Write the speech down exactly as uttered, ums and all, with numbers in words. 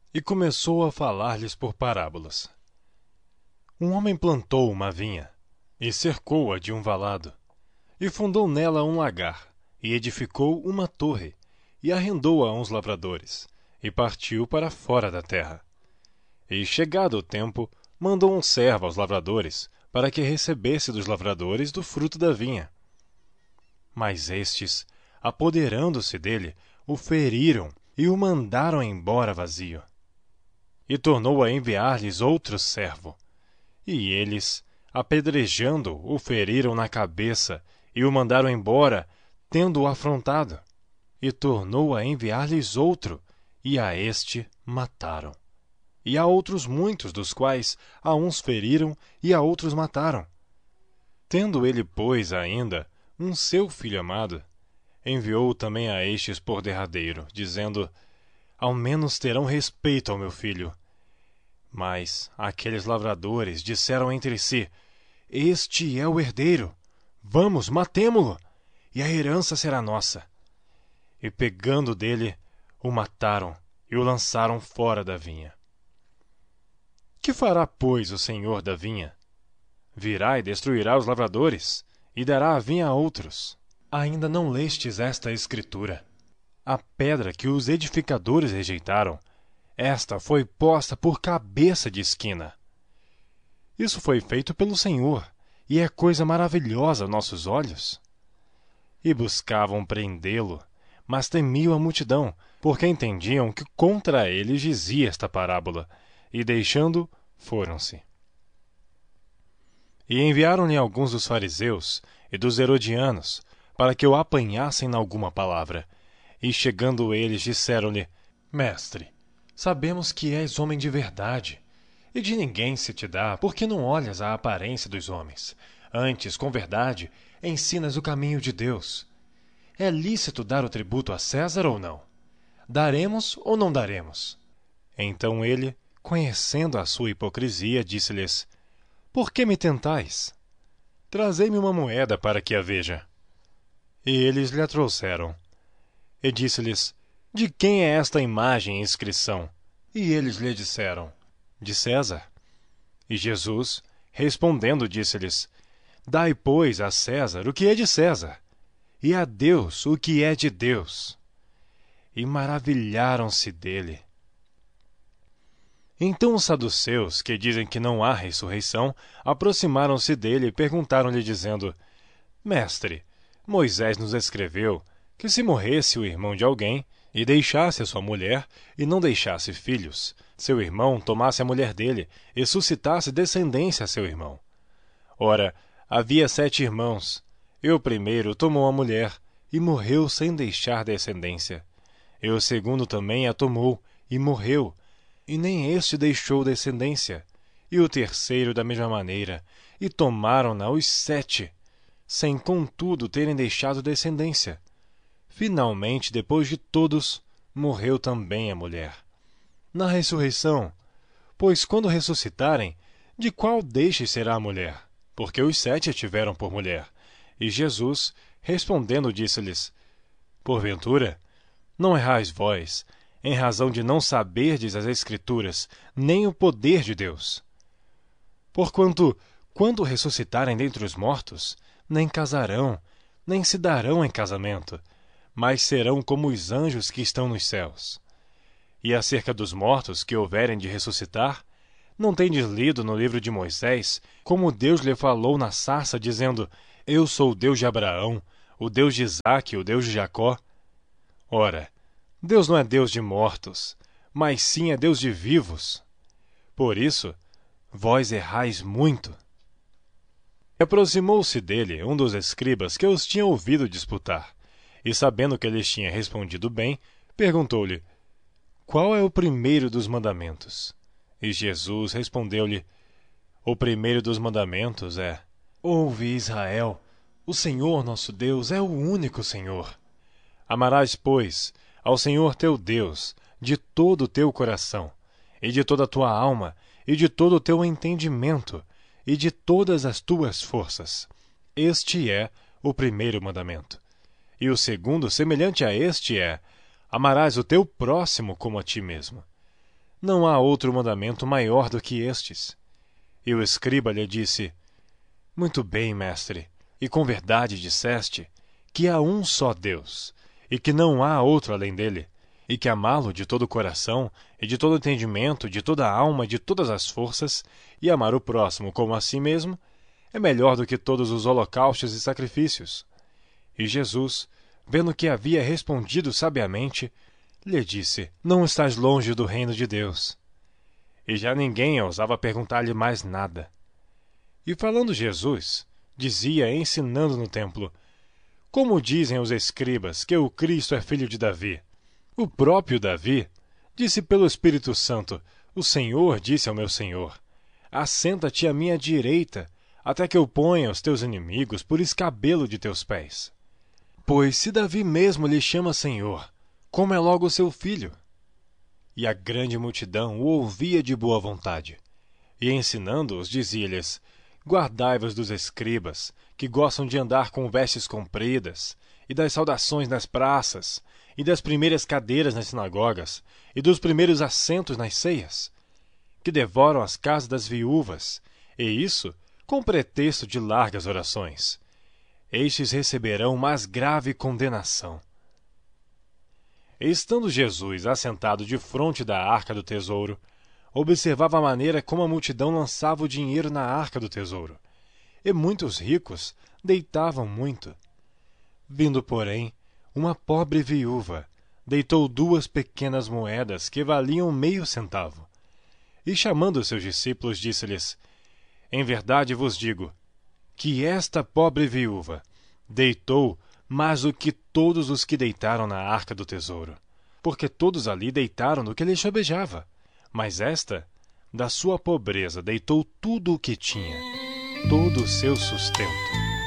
E começou a falar-lhes por parábolas. Um homem plantou uma vinha, e cercou-a de um valado, e fundou nela um lagar, e edificou uma torre, e arrendou-a a uns lavradores, e partiu para fora da terra. E, chegado o tempo, mandou um servo aos lavradores, para que recebesse dos lavradores do fruto da vinha. Mas estes, apoderando-se dele, o feriram e o mandaram embora vazio. E tornou a enviar-lhes outro servo. E eles, apedrejando, o feriram na cabeça e o mandaram embora, tendo-o afrontado. E tornou a enviar-lhes outro, e a este mataram. E há outros muitos, dos quais a uns feriram e a outros mataram. Tendo ele, pois, ainda um seu filho amado, enviou-o também a estes por derradeiro, dizendo: ao menos terão respeito ao meu filho. Mas aqueles lavradores disseram entre si: este é o herdeiro, vamos, matemo-lo, e a herança será nossa. E pegando dele, o mataram e o lançaram fora da vinha. Que fará, pois, o senhor da vinha? Virá e destruirá os lavradores, e dará a vinha a outros. Ainda não lestes esta escritura? A pedra que os edificadores rejeitaram, esta foi posta por cabeça de esquina. Isso foi feito pelo Senhor, e é coisa maravilhosa aos nossos olhos. E buscavam prendê-lo, mas temiam a multidão, porque entendiam que contra ele dizia esta parábola, e deixando, foram-se. E enviaram-lhe alguns dos fariseus e dos herodianos, para que o apanhassem na alguma palavra. E chegando eles, disseram-lhe: Mestre, sabemos que és homem de verdade, e de ninguém se te dá, porque não olhas a aparência dos homens. Antes, com verdade, ensinas o caminho de Deus. É lícito dar o tributo a César ou não? Daremos ou não daremos? Então ele, conhecendo a sua hipocrisia, disse-lhes: Por que me tentais? Trazei-me uma moeda para que a veja. E eles lhe a trouxeram. E disse-lhes: De quem é esta imagem e inscrição? E eles lhe disseram: De César. E Jesus, respondendo, disse-lhes: Dai, pois, a César o que é de César, e a Deus o que é de Deus. E maravilharam-se dele. Então os saduceus, que dizem que não há ressurreição, aproximaram-se dele e perguntaram-lhe, dizendo: Mestre, Moisés nos escreveu que se morresse o irmão de alguém, e deixasse a sua mulher, e não deixasse filhos, seu irmão tomasse a mulher dele, e suscitasse descendência a seu irmão. Ora, havia sete irmãos, e o primeiro tomou a mulher, e morreu sem deixar descendência. E o segundo também a tomou, e morreu, e nem este deixou descendência. E o terceiro da mesma maneira, e tomaram-na os sete, sem contudo terem deixado descendência. Finalmente, depois de todos, morreu também a mulher. Na ressurreição, pois quando ressuscitarem, de qual destes será a mulher? Porque os sete a tiveram por mulher. E Jesus, respondendo, disse-lhes: Porventura, não errais vós, em razão de não saberdes as Escrituras, nem o poder de Deus. Porquanto, quando ressuscitarem dentre os mortos, nem casarão, nem se darão em casamento, mas serão como os anjos que estão nos céus. E acerca dos mortos que houverem de ressuscitar, não tendes lido no livro de Moisés, como Deus lhe falou na sarça, dizendo: Eu sou o Deus de Abraão, o Deus de Isaque, o Deus de Jacó? Ora, Deus não é Deus de mortos, mas sim é Deus de vivos. Por isso, vós errais muito. Aproximou-se dele um dos escribas que os tinha ouvido disputar, e sabendo que ele tinha respondido bem, perguntou-lhe: Qual é o primeiro dos mandamentos? E Jesus respondeu-lhe: O primeiro dos mandamentos é: Ouve, Israel, o Senhor nosso Deus é o único Senhor. Amarás, pois, ao Senhor teu Deus de todo o teu coração, e de toda a tua alma, e de todo o teu entendimento, e de todas as tuas forças. Este é o primeiro mandamento. E o segundo, semelhante a este, é: amarás o teu próximo como a ti mesmo. Não há outro mandamento maior do que estes. E o escriba lhe disse: Muito bem, mestre, e com verdade disseste que há um só Deus, e que não há outro além dele, e que amá-lo de todo o coração, e de todo o entendimento, de toda a alma, e de todas as forças, e amar o próximo como a si mesmo, é melhor do que todos os holocaustos e sacrifícios. E Jesus, vendo que havia respondido sabiamente, lhe disse: Não estás longe do reino de Deus. E já ninguém ousava perguntar-lhe mais nada. E falando Jesus, dizia, ensinando no templo: Como dizem os escribas que o Cristo é filho de Davi? O próprio Davi disse pelo Espírito Santo: O Senhor disse ao meu Senhor: Assenta-te à minha direita, até que eu ponha os teus inimigos por escabelo de teus pés. Pois se Davi mesmo lhe chama Senhor, como é logo seu filho? E a grande multidão o ouvia de boa vontade. E ensinando-os, dizia-lhes: Guardai-vos dos escribas, que gostam de andar com vestes compridas, e das saudações nas praças, e das primeiras cadeiras nas sinagogas, e dos primeiros assentos nas ceias, que devoram as casas das viúvas, e isso com pretexto de largas orações. Estes receberão mais grave condenação. Estando Jesus assentado defronte da arca do tesouro, observava a maneira como a multidão lançava o dinheiro na arca do tesouro, e muitos ricos deitavam muito. Vindo, porém, uma pobre viúva, deitou duas pequenas moedas que valiam meio centavo. E chamando seus discípulos, disse-lhes: Em verdade vos digo, que esta pobre viúva deitou mais do que todos os que deitaram na arca do tesouro, porque todos ali deitaram do que lhe sobejava, mas esta, da sua pobreza, deitou tudo o que tinha, todo o seu sustento.